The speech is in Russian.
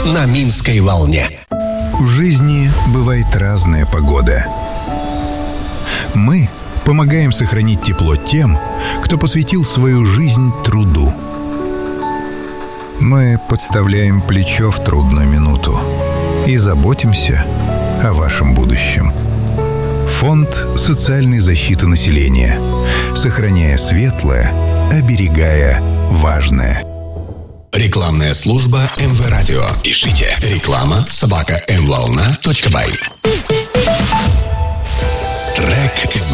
на Минской волне. В жизни бывает разная погода. Мы помогаем сохранить тепло тем, кто посвятил свою жизнь труду. Мы подставляем плечо в трудную минуту и заботимся о вашем будущем. Фонд социальной защиты населения. Сохраняя светлое, оберегая важное. Рекламная служба МВ Радио. Пишите реклама@mvolna.by. Трек